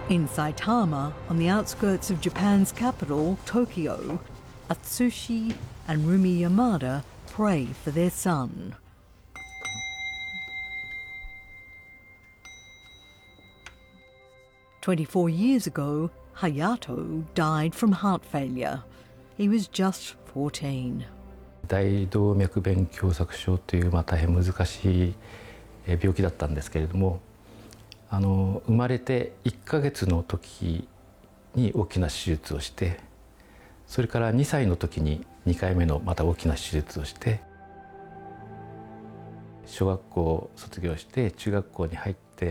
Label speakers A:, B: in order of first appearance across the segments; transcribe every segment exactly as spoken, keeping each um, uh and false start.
A: In Saitama, on the outskirts of Japan's capital, Tokyo, Atsushi and Rumi Yamada pray for their son. Twenty-four years ago, Hayato died from heart failure. He was just fourteen.
B: 大動脈弁狭窄症という、まあ、大変難しい病気だったんですけれども、あの生まれていっかげつの時に大きな手術をして、それからにさいの時ににかいめのまた大きな手術をして、小学校を卒業して中学校に入って、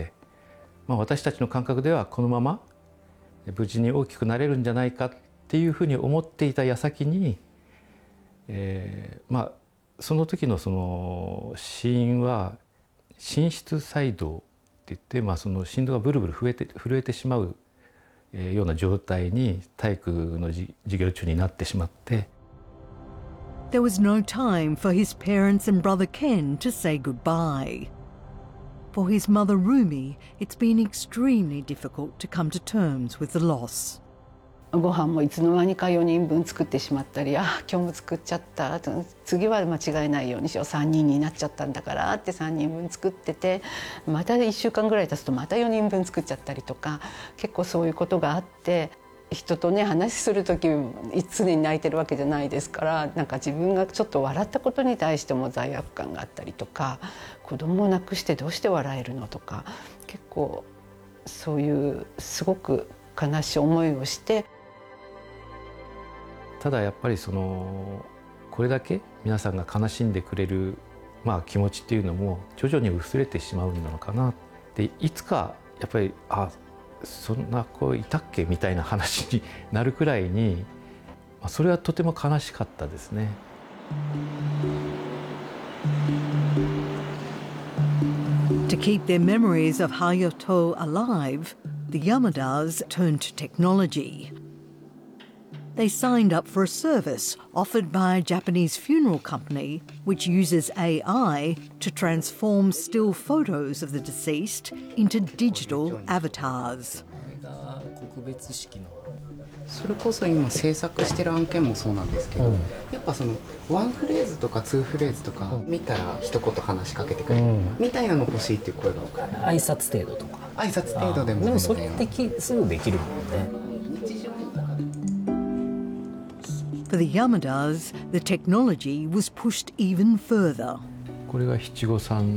B: まあ、私たちの感覚ではこのまま無事に大きくなれるんじゃないかっていうふうに思っていた矢先に、えー、まあその時のその死因は心室細動って言って、まあ、その心臓がブルブル震えて震えてしまうような状態に体育の授業中になってしまって。
A: There was no time for his parents and brother Ken to say goodbye. For his mother Rumi, it's been extremely difficult to come to terms with the loss.
C: ご飯もいつの間にかよにんぶん作ってしまったり、あ今日も作っちゃった、次は間違えないようにしよう、さんにんになっちゃったんだからってさんにんぶん作ってて、またいっしゅうかんぐらい経つとまたよにんぶん作っちゃったりとか、結構そういうことがあって、人とね話する時常に泣いてるわけじゃないですから、なんか自分がちょっと笑ったことに対しても罪悪感があったりとか、子供を亡くしてどうして笑えるのとか、結構そういうすごく悲しい思いをして。
B: ただやっぱりそのこれだけ皆さんが悲しんでくれる、まあ、気持ちっていうのも徐々に薄れてしまうのかなって、いつかやっぱりあそんな子いたっけみたいな話になるくらいに、それはとても悲しかったですね。
A: To keep their memories of Hayato alive, the Yamadas turned to technology. They signed up for a service offered by a Japanese funeral company which uses A I to transform still photos of the deceased into digital avatars.
D: それこそ今制作してる案件もそうなんですけど、うん、やっぱそのワンフレーズとかツーフレーズとか見たら一言話しかけてくれる、うん、みたいなの欲しいっていう声が多くて、
E: 挨拶程度とか
D: 挨拶程度でも
E: でもそれってすぐできるもんね。
A: For the Yamadas, the technology was pushed even further.
B: これが七五三